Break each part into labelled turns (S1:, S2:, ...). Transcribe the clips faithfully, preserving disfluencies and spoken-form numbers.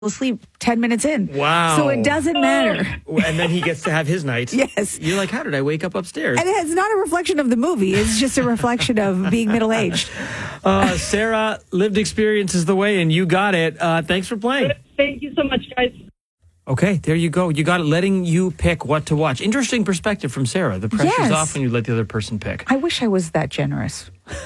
S1: asleep ten minutes in.
S2: Wow.
S1: So it doesn't matter.
S2: And then he gets to have his night.
S1: Yes.
S2: You're like, how did I wake up upstairs?
S1: And it's not a reflection of the movie. It's just a reflection of being middle-aged.
S2: Uh, Sarah, lived experience is the way, and you got it. Uh, thanks for playing.
S3: Thank you so much, guys.
S2: Okay, there you go. You got it, letting you pick what to watch. Interesting perspective from Sarah. The pressure's
S1: Yes.
S2: off when you let the other person pick.
S1: I wish I was that generous.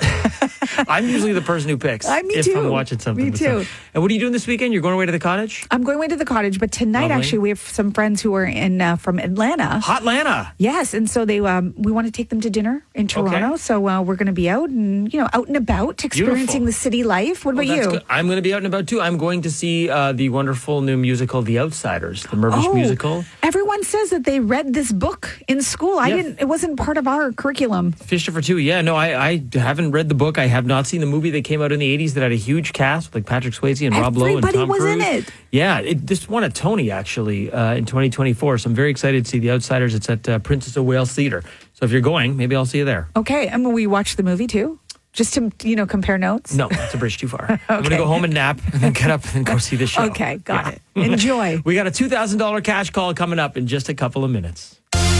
S2: I'm usually the person who picks
S1: Uh, me
S2: if
S1: too.
S2: I'm watching something.
S1: Me
S2: with
S1: too.
S2: some- And what are you doing this weekend? You're going away to the cottage?
S1: I'm going away to the cottage, but tonight,
S2: Lovely.
S1: actually, we have some friends who are in uh, from Atlanta.
S2: Hotlanta.
S1: Yes, and so they um, we want to take them to dinner in Toronto.
S2: Okay.
S1: So uh, we're going to be out and you know out and about, experiencing
S2: Beautiful.
S1: the city life. What
S2: Well,
S1: about
S2: that's
S1: you?
S2: good. I'm going to be out and about too. I'm going to see uh, the wonderful new musical, The Outsiders, the Mirvish
S1: Oh,
S2: musical.
S1: everyone says that they read this book in school. I
S2: Yeah.
S1: didn't. It wasn't part of our curriculum.
S2: Fisher for Two. Yeah, no, I, I haven't read the book. I have not seen the movie that came out in the eighties that had a huge cast with like Patrick Swayze and Rob Lowe and
S1: Everybody
S2: Tom
S1: was
S2: Cruise.
S1: in it.
S2: Yeah, it this won a Tony actually uh, in twenty twenty-four. So I'm very excited to see The Outsiders. It's at uh, Princess of Wales Theatre. So if you're going, maybe I'll see you there.
S1: Okay, and will we watch the movie too, just to you know compare notes?
S2: No, that's a bridge too far. I'm going to go home and nap and then get up and go see the show.
S1: Okay, got
S2: Yeah.
S1: it. Enjoy.
S2: We got a two thousand dollars cash call coming up in just a couple of minutes.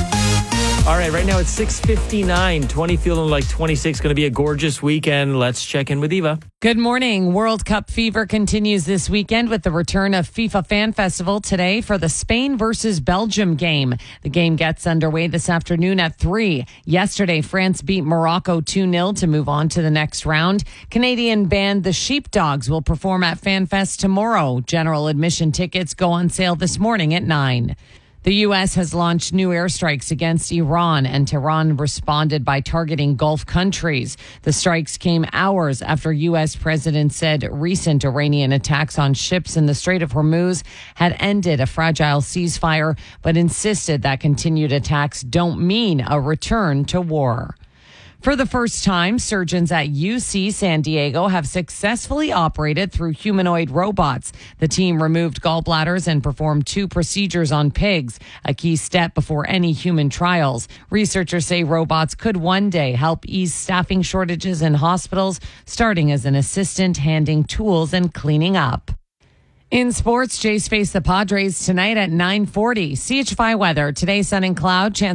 S2: All right, right now it's six fifty-nine. twenty feeling like twenty-six. Going to be a gorgeous weekend. Let's check in with Eva.
S4: Good morning. World Cup fever continues this weekend with the return of FIFA Fan Festival today for the Spain versus Belgium game. The game gets underway this afternoon at three. Yesterday, France beat Morocco two nil to move on to the next round. Canadian band The Sheepdogs will perform at FanFest tomorrow. General admission tickets go on sale this morning at nine. The U S has launched new airstrikes against Iran, and Tehran responded by targeting Gulf countries. The strikes came hours after U S President said recent Iranian attacks on ships in the Strait of Hormuz had ended a fragile ceasefire, but insisted that continued attacks don't mean a return to war. For the first time, surgeons at U C San Diego have successfully operated through humanoid robots. The team removed gallbladders and performed two procedures on pigs, a key step before any human trials. Researchers say robots could one day help ease staffing shortages in hospitals, starting as an assistant handing tools and cleaning up. In sports, Jays face the Padres tonight at nine forty. C H five weather. Today, sun and cloud. Chance